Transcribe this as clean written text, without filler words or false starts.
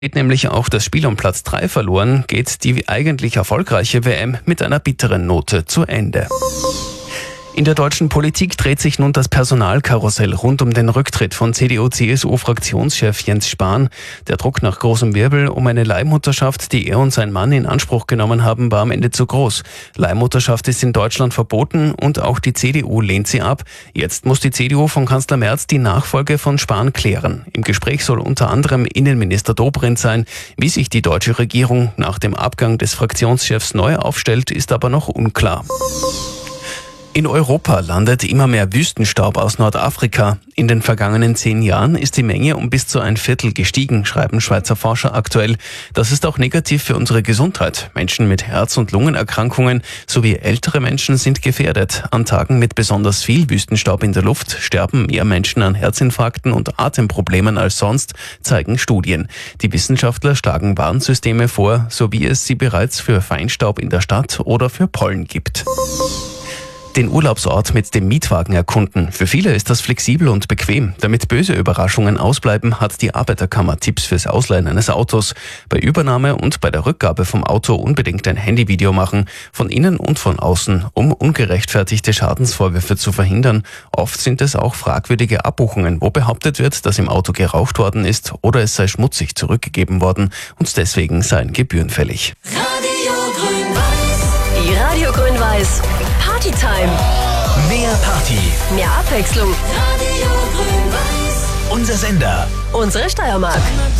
Geht nämlich auch das Spiel um Platz 3 verloren, geht die eigentlich erfolgreiche WM mit einer bitteren Note zu Ende. In der deutschen Politik dreht sich nun das Personalkarussell rund um den Rücktritt von CDU-CSU-Fraktionschef Jens Spahn. Der Druck nach großem Wirbel um eine Leihmutterschaft, die er und sein Mann in Anspruch genommen haben, war am Ende zu groß. Leihmutterschaft ist in Deutschland verboten und auch die CDU lehnt sie ab. Jetzt muss die CDU von Kanzler Merz die Nachfolge von Spahn klären. Im Gespräch soll unter anderem Innenminister Dobrindt sein. Wie sich die deutsche Regierung nach dem Abgang des Fraktionschefs neu aufstellt, ist aber noch unklar. In Europa landet immer mehr Wüstenstaub aus Nordafrika. In den vergangenen 10 Jahren ist die Menge um bis zu 1/4 gestiegen, schreiben Schweizer Forscher aktuell. Das ist auch negativ für unsere Gesundheit. Menschen mit Herz- und Lungenerkrankungen sowie ältere Menschen sind gefährdet. An Tagen mit besonders viel Wüstenstaub in der Luft sterben mehr Menschen an Herzinfarkten und Atemproblemen als sonst, zeigen Studien. Die Wissenschaftler schlagen Warnsysteme vor, so wie es sie bereits für Feinstaub in der Stadt oder für Pollen gibt. Den Urlaubsort mit dem Mietwagen erkunden. Für viele ist das flexibel und bequem. Damit böse Überraschungen ausbleiben, hat die Arbeiterkammer Tipps fürs Ausleihen eines Autos. Bei Übernahme und bei der Rückgabe vom Auto unbedingt ein Handyvideo machen, von innen und von außen, um ungerechtfertigte Schadensvorwürfe zu verhindern. Oft sind es auch fragwürdige Abbuchungen, wo behauptet wird, dass im Auto geraucht worden ist oder es sei schmutzig zurückgegeben worden und deswegen seien Gebühren fällig. Radio Grün-Weiß. Die Radio Grün-Weiß Partytime. Mehr Party. Mehr Abwechslung. Radio Grün-Weiß. Unser Sender. Unsere Steiermark.